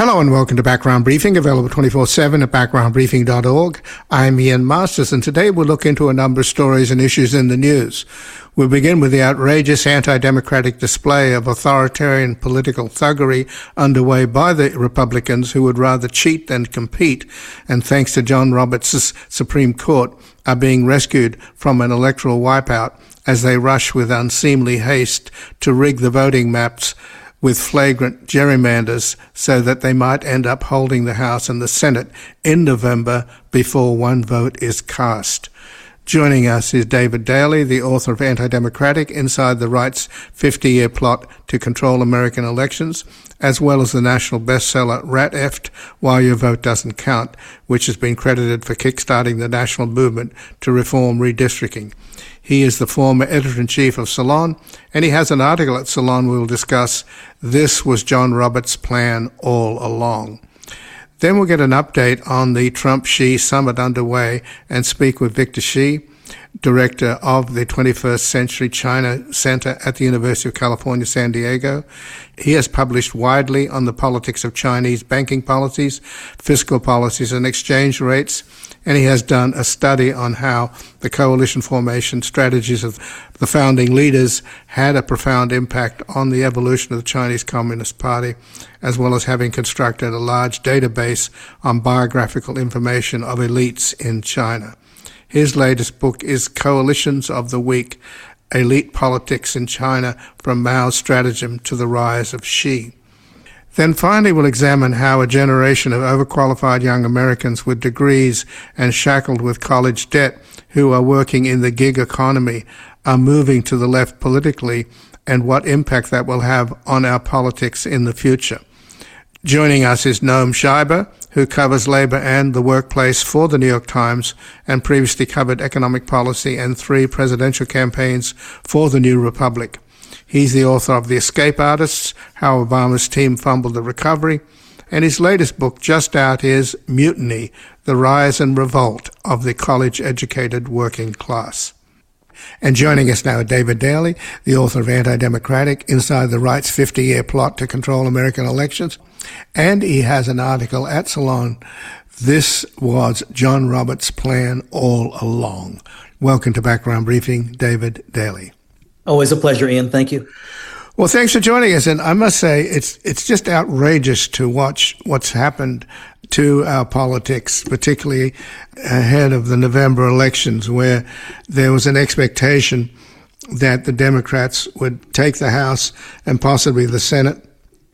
Hello and welcome to Background Briefing, available 24/7 at backgroundbriefing.org. I'm Ian Masters, and today we'll look into a number of stories and issues in the news. We'll begin with the outrageous anti-democratic display of authoritarian political thuggery underway by the Republicans, who would rather cheat than compete, and thanks to John Roberts' Supreme Court, are being rescued from an electoral wipeout as they rush with unseemly haste to rig the voting maps with flagrant gerrymanders so that they might end up holding the House and the Senate in November before one vote is cast. Joining us is David Daley, the author of Anti-Democratic: Inside the Right's 50-Year Plot to Control American Elections, as well as the national bestseller Rat Eft: Why Your Vote Doesn't Count, which has been credited for kickstarting the national movement to reform redistricting. He is the former editor-in-chief of Salon, and he has an article at Salon we'll discuss. This was John Roberts' plan all along. Then we'll get an update on the Trump-Xi summit underway and speak with Victor Shi, director of the 21st Century China Center at the University of California, San Diego. He has published widely on the politics of Chinese banking policies, fiscal policies, and exchange rates, and he has done a study on how the coalition formation strategies of the founding leaders had a profound impact on the evolution of the Chinese Communist Party, as well as having constructed a large database on biographical information of elites in China. His latest book is Coalitions of the Weak: Elite Politics in China, from Mao's Stratagem to the Rise of Xi. Then finally, we'll examine how a generation of overqualified young Americans with degrees and shackled with college debt who are working in the gig economy are moving to the left politically, and what impact that will have on our politics in the future. Joining us is Noam Scheiber, who covers labor and the workplace for the New York Times and previously covered economic policy and 3 presidential campaigns for the New Republic. He's the author of The Escape Artists: How Obama's Team Fumbled the Recovery, and his latest book, just out, is Mutiny: The Rise and Revolt of the College-Educated Working Class. And joining us now, David Daley, the author of Anti-Democratic: Inside the Right's 50-Year Plot to Control American Elections, and he has an article at Salon, This Was John Roberts' Plan All Along. Welcome to Background Briefing, David Daley. Always a pleasure, Ian. Thank you. Well, thanks for joining us. And I must say, it's just outrageous to watch what's happened to our politics, particularly ahead of the November elections, where there was an expectation that the Democrats would take the House and possibly the Senate.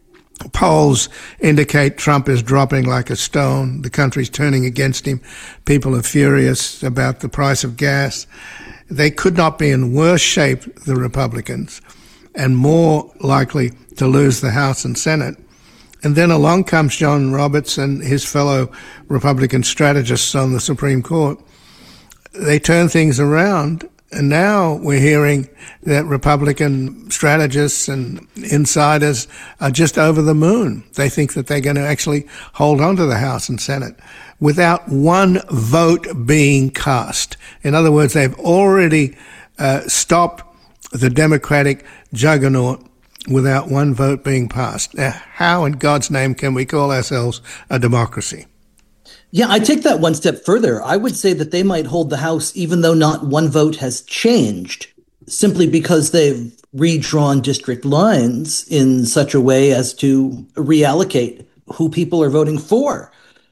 Polls indicate Trump is dropping like a stone. The country's turning against him. People are furious about the price of gas. They could not be in worse shape, the Republicans, and more likely to lose the House and Senate. And then along comes John Roberts and his fellow Republican strategists on the Supreme Court. They turn things around, and now we're hearing that Republican strategists and insiders are just over the moon. They think that they're going to actually hold on to the House and Senate without one vote being cast. In other words, they've already stopped the Democratic juggernaut without one vote being passed. Now, how in God's name can we call ourselves a democracy? Yeah, I take that one step further. I would say that they might hold the House even though not one vote has changed, simply because they've redrawn district lines in such a way as to reallocate who people are voting for.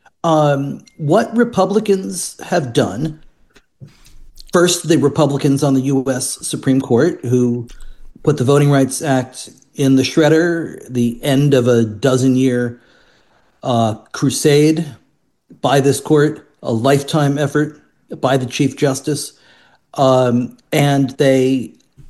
What Republicans have done, first, the Republicans on the U.S. Supreme Court, who put the Voting Rights Act in the shredder, the end of a dozen-year crusade by this court, a lifetime effort by the Chief Justice, and they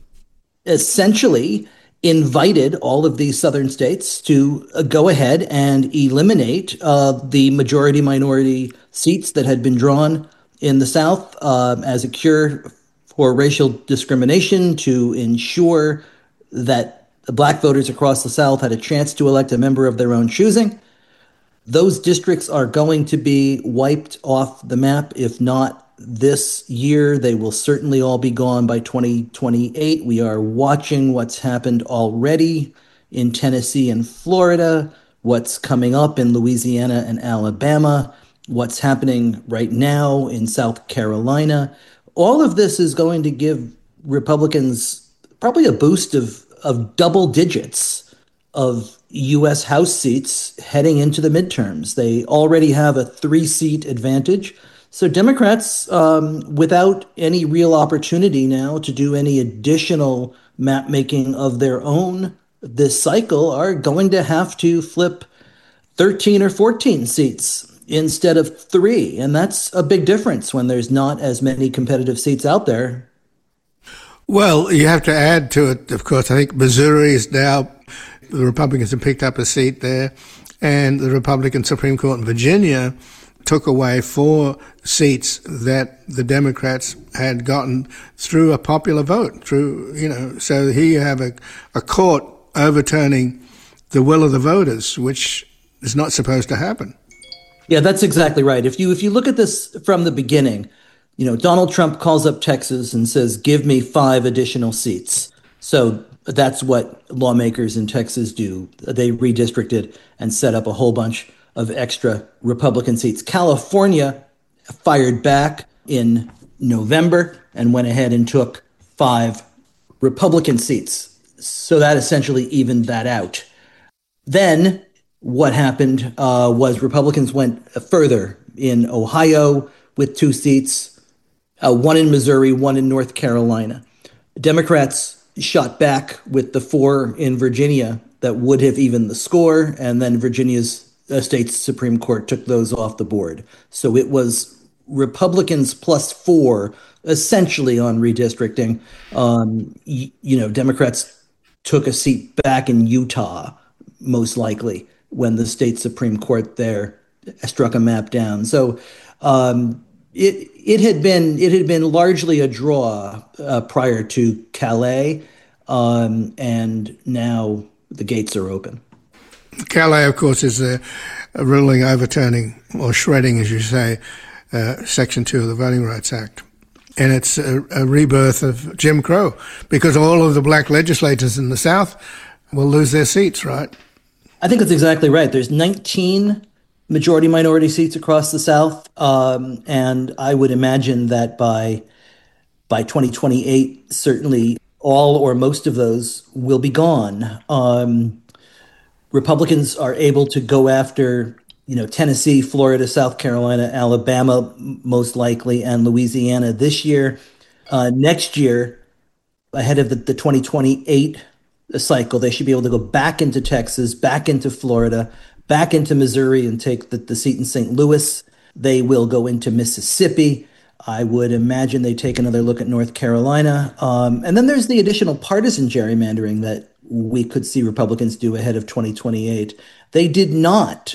essentially invited all of these southern states to go ahead and eliminate the majority-minority seats that had been drawn in the South as a cure for racial discrimination, to ensure that the black voters across the South had a chance to elect a member of their own choosing. Those districts are going to be wiped off the map. If not this year, they will certainly all be gone by 2028. We are watching what's happened already in Tennessee and Florida, what's coming up in Louisiana and Alabama, what's happening right now in South Carolina. All of this is going to give Republicans probably a boost of double digits of U.S. House seats heading into the midterms. They already have a 3-seat advantage. So Democrats, without any real opportunity now to do any additional map making of their own this cycle, are going to have to flip 13 or 14 seats instead of 3. And that's a big difference when there's not as many competitive seats out there. Well, you have to add to it, of course, I think Missouri is now, the Republicans have picked up a seat there, and the Republican Supreme Court in Virginia took away 4 seats that the Democrats had gotten through a popular vote, so here you have a court overturning the will of the voters, which is not supposed to happen. Yeah, that's exactly right. If you look at this from the beginning, Donald Trump calls up Texas and says, give me 5 additional seats. So that's what lawmakers in Texas do. They redistricted and set up a whole bunch of extra Republican seats. California fired back in November and went ahead and took 5 Republican seats. So that essentially evened that out. Then what happened was Republicans went further in Ohio with 2 seats, 1 in Missouri, 1 in North Carolina. Democrats shot back with the 4 in Virginia that would have evened the score, and then Virginia's state Supreme Court took those off the board. So it was Republicans plus 4, essentially, on redistricting. Democrats took a seat back in Utah, most likely, when the state Supreme Court there struck a map down. So it had been largely a draw prior to Calais, and now the gates are open. Calais, of course, is a ruling overturning, or shredding, as you say, Section 2 of the Voting Rights Act. And it's a rebirth of Jim Crow, because all of the black legislators in the South will lose their seats, right? I think that's exactly right. There's 19 majority-minority seats across the South, and I would imagine that by 2028, certainly all or most of those will be gone. Republicans are able to go after, Tennessee, Florida, South Carolina, Alabama, most likely, and Louisiana this year. Next year, ahead of the 2028 cycle, they should be able to go back into Texas, back into Florida, back into Missouri, and take the seat in St. Louis. They will go into Mississippi. I would imagine they take another look at North Carolina. And then there's the additional partisan gerrymandering that we could see Republicans do ahead of 2028. They did not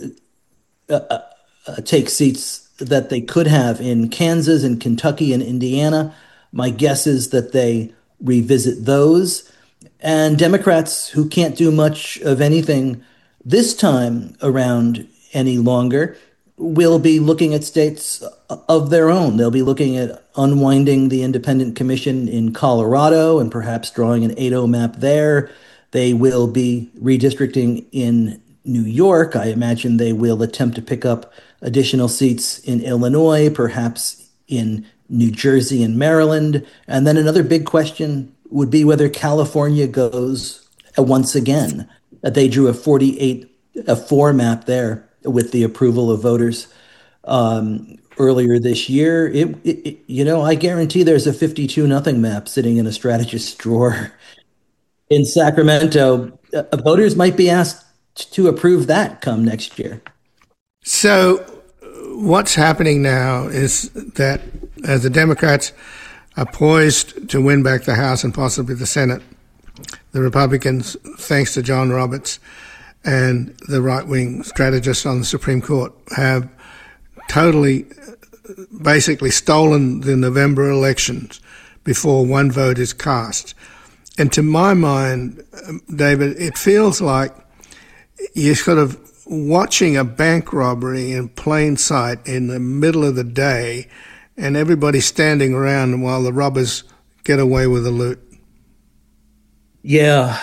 take seats that they could have in Kansas and Kentucky and Indiana. My guess is that they revisit those. And Democrats who can't do much of anything this time around any longer will be looking at states of their own. They'll be looking at unwinding the independent commission in Colorado and perhaps drawing an 8-0 map there. They will be redistricting in New York. I imagine they will attempt to pick up additional seats in Illinois, perhaps in New Jersey and Maryland. And then another big question would be whether California goes once again. They drew a 48-4 map there with the approval of voters earlier this year. I guarantee there's a 52-0 map sitting in a strategist's drawer in Sacramento. Voters might be asked to approve that come next year. So what's happening now is that as the Democrats are poised to win back the House and possibly the Senate, the Republicans, thanks to John Roberts and the right-wing strategists on the Supreme Court, have totally, basically stolen the November elections before one vote is cast. And to my mind, David, it feels like you're sort of watching a bank robbery in plain sight in the middle of the day, and everybody's standing around while the robbers get away with the loot. Yeah,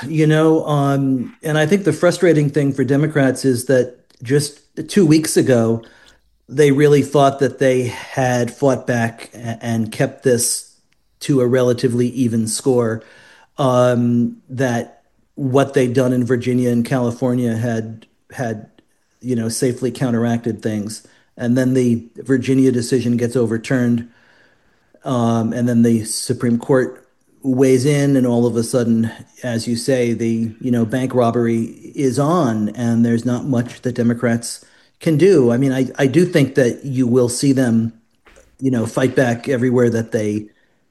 and I think the frustrating thing for Democrats is that just 2 weeks ago, they really thought that they had fought back and kept this to a relatively even score. That what they'd done in Virginia and California had safely counteracted things, and then the Virginia decision gets overturned, and then the Supreme Court weighs in, and all of a sudden, as you say, the bank robbery is on, and there's not much that Democrats can do. I mean, I do think that you will see them, fight back everywhere that they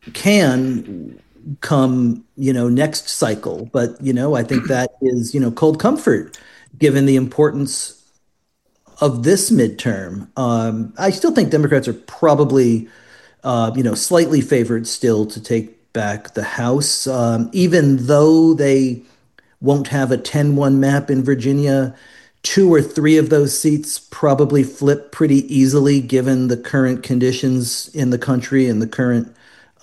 can come, next cycle. But, I think that is, cold comfort given the importance of this midterm. I still think Democrats are probably slightly favored still to take back the House, even though they won't have a 10-1 map in Virginia. Two or three of those seats probably flip pretty easily given the current conditions in the country and the current,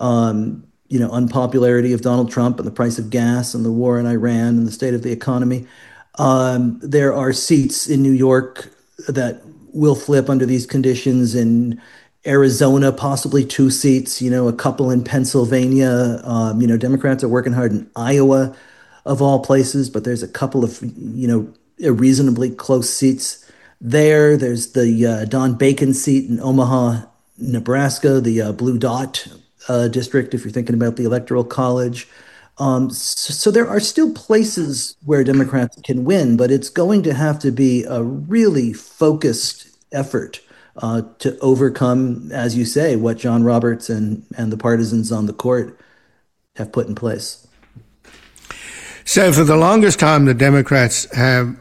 unpopularity of Donald Trump and the price of gas and the war in Iran and the state of the economy. There are seats in New York that will flip under these conditions. In Arizona, possibly two seats, a couple in Pennsylvania. Democrats are working hard in Iowa, of all places, but there's a couple of, reasonably close seats there. There's the Don Bacon seat in Omaha, Nebraska, the Blue Dot district, if you're thinking about the Electoral College. So there are still places where Democrats can win, but it's going to have to be a really focused effort to overcome, as you say, what John Roberts and the partisans on the court have put in place. So for the longest time, the Democrats have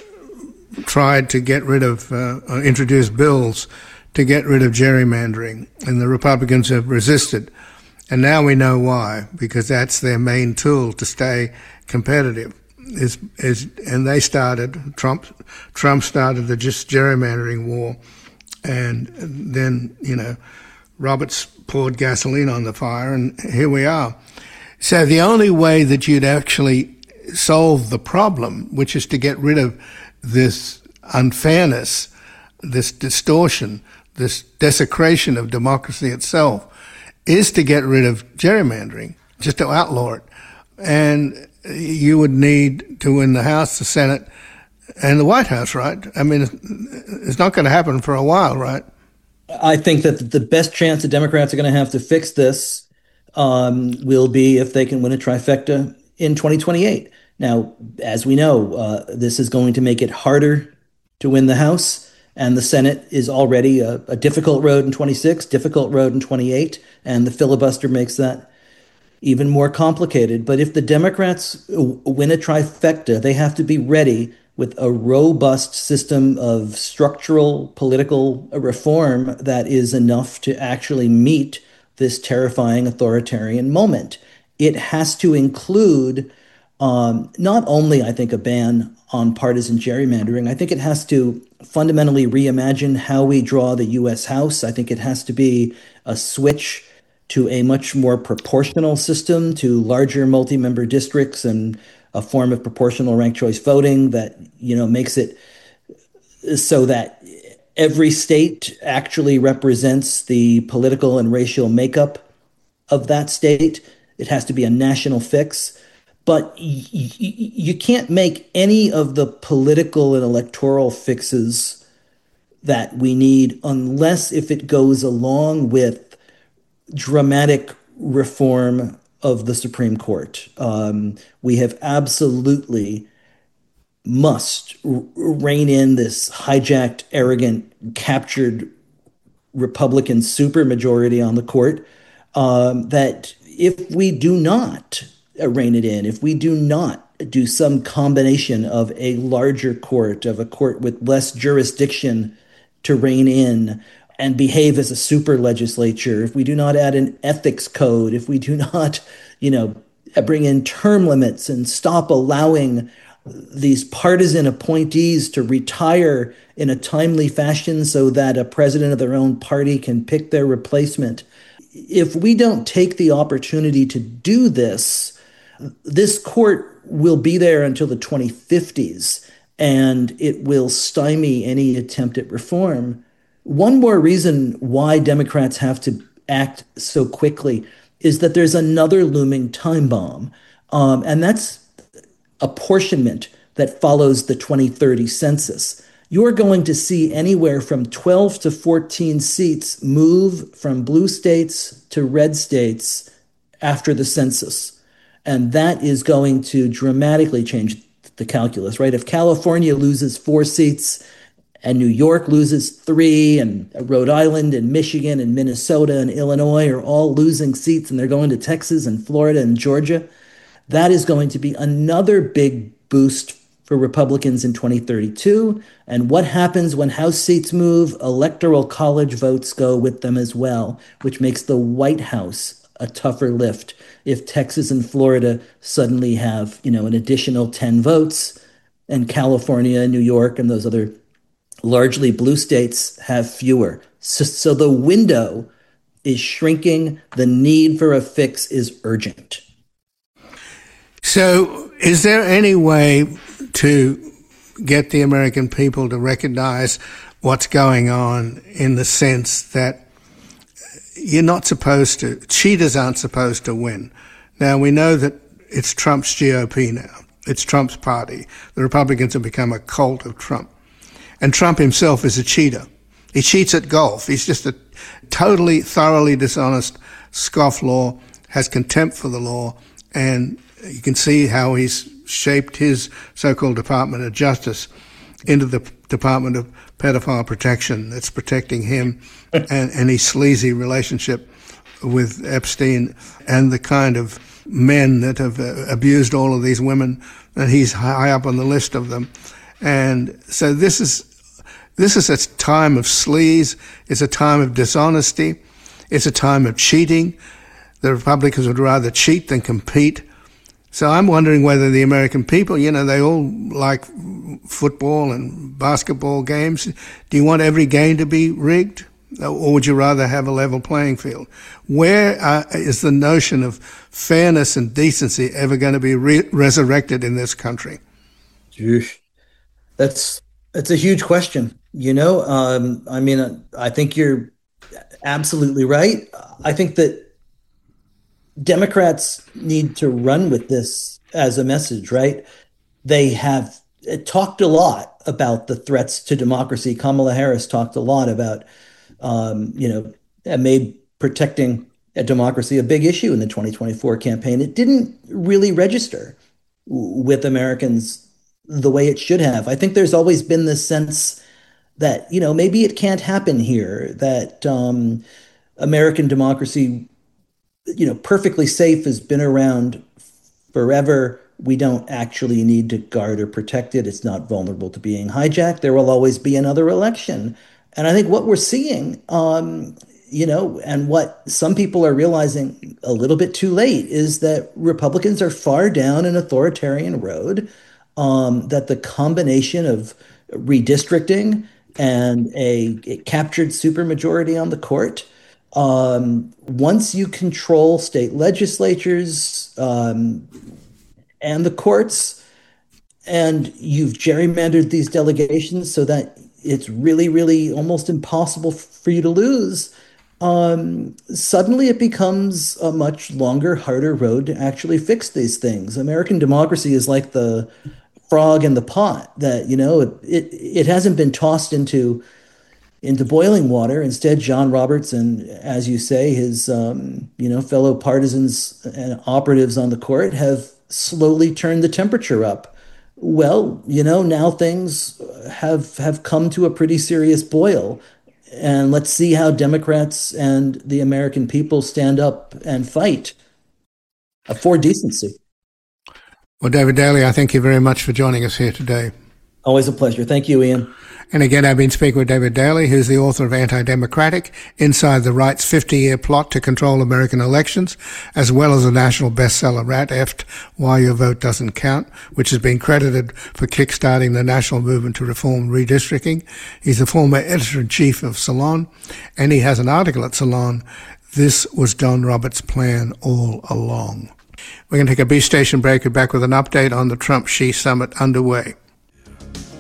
tried to get rid of, introduce bills to get rid of gerrymandering, and the Republicans have resisted. And now we know why, because that's their main tool to stay competitive. And they started, Trump started the just gerrymandering war, and then, Roberts poured gasoline on the fire, and here we are. So the only way that you'd actually solve the problem, which is to get rid of this unfairness, this distortion, this desecration of democracy itself, is to get rid of gerrymandering, just to outlaw it. And you would need to win the House, the Senate, and the White House, right? I mean, it's not going to happen for a while, right? I think that the best chance the Democrats are going to have to fix this will be if they can win a trifecta in 2028. Now, as we know, this is going to make it harder to win the House, and the Senate is already a difficult road in 26, difficult road in 28, and the filibuster makes that even more complicated. But if the Democrats win a trifecta, they have to be ready with a robust system of structural political reform that is enough to actually meet this terrifying authoritarian moment. It has to include not only, I think, a ban on partisan gerrymandering. I think it has to fundamentally reimagine how we draw the U.S. House. I think it has to be a switch to a much more proportional system, to larger multi-member districts and a form of proportional ranked choice voting that, makes it so that every state actually represents the political and racial makeup of that state. It has to be a national fix. But you can't make any of the political and electoral fixes that we need unless if it goes along with dramatic reform of the Supreme Court. We have absolutely must rein in this hijacked, arrogant, captured Republican supermajority on the court. That if we do not rein it in, if we do not do some combination of a larger court, of a court with less jurisdiction to rein in and behave as a super legislature, if we do not add an ethics code, if we do not, bring in term limits and stop allowing these partisan appointees to retire in a timely fashion so that a president of their own party can pick their replacement. If we don't take the opportunity to do this, this court will be there until the 2050s, and it will stymie any attempt at reform. One more reason why Democrats have to act so quickly is that there's another looming time bomb, and that's apportionment that follows the 2030 census. You're going to see anywhere from 12 to 14 seats move from blue states to red states after the census. And that is going to dramatically change the calculus, right? If California loses 4 seats and New York loses 3, and Rhode Island and Michigan and Minnesota and Illinois are all losing seats and they're going to Texas and Florida and Georgia, that is going to be another big boost for Republicans in 2032. And what happens when House seats move? Electoral college votes go with them as well, which makes the White House a tougher lift if Texas and Florida suddenly have, an additional 10 votes, and California and New York and those other largely blue states have fewer. So the window is shrinking. The need for a fix is urgent. So is there any way to get the American people to recognize what's going on, in the sense that cheaters aren't supposed to win? Now, we know that it's Trump's GOP now. It's Trump's party. The Republicans have become a cult of Trump. And Trump himself is a cheater. He cheats at golf. He's just a totally, thoroughly dishonest scofflaw, has contempt for the law, and you can see how he's shaped his so-called Department of Justice into the Department of Pedophile Protection that's protecting him and his sleazy relationship with Epstein and the kind of men that have abused all of these women, and he's high up on the list of them. And so this is a time of sleaze. It's a time of dishonesty. It's a time of cheating. The Republicans would rather cheat than compete. So I'm wondering whether the American people, they all like football and basketball games. Do you want every game to be rigged? Or would you rather have a level playing field? Where is the notion of fairness and decency ever going to be resurrected in this country? That's a huge question. I think you're absolutely right. I think that Democrats need to run with this as a message, right? They have talked a lot about the threats to democracy. Kamala Harris talked a lot about, made protecting a democracy a big issue in the 2024 campaign. It didn't really register with Americans the way it should have. I think there's always been this sense that, maybe it can't happen here, that American democracy, perfectly safe, has been around forever. We don't actually need to guard or protect it. It's not vulnerable to being hijacked. There will always be another election. And I think what we're seeing, and what some people are realizing a little bit too late, is that Republicans are far down an authoritarian road, that the combination of redistricting and a captured supermajority on the court, once you control state legislatures and the courts, and you've gerrymandered these delegations so that it's really, really almost impossible for you to lose, suddenly it becomes a much longer, harder road to actually fix these things. American democracy is like the frog in the pot, that, it hasn't been tossed into boiling water. Instead, John Roberts and, as you say, his fellow partisans and operatives on the court have slowly turned the temperature up. Well, now things have come to a pretty serious boil. And let's see how Democrats and the American people stand up and fight for decency. Well, David Daley, I thank you very much for joining us here today. Always a pleasure. Thank you, Ian. And again, I've been speaking with David Daley, who's the author of Anti-Democratic: Inside the Right's 50-Year Plot to Control American Elections, as well as a national bestseller, Rat Effed: Why Your Vote Doesn't Count, which has been credited for kickstarting the national movement to reform redistricting. He's the former editor-in-chief of Salon, and he has an article at Salon, "This Was Don Roberts' Plan All Along." We're going to take a B station break. We're back with an update on the Trump-Xi summit underway.